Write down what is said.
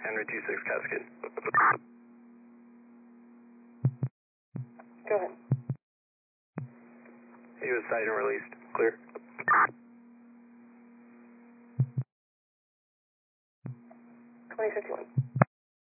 Henry 26 Cascade. Go ahead. He was sighted and released. Clear. 2051.